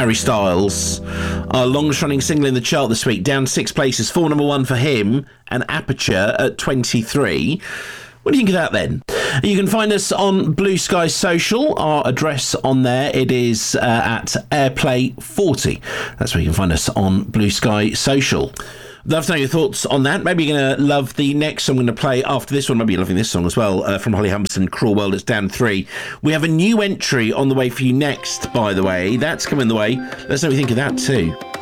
Harry Styles. Our longest running single in the chart this week, down 6 places, 4 number 1 for him, and Aperture at 23. What do you think of that then? You can find us on Blue Sky Social. Our address on there, it is at Airplay40. That's where you can find us on Blue Sky Social. Love to know your thoughts on that. Maybe you're going to love the next song I'm going to play after this one. Maybe you're loving this song as well, from Holly Humberstone, Cruel World. It's down 3. We have a new entry on the way for you next, by the way. That's coming the way. Let's know what you think of that too.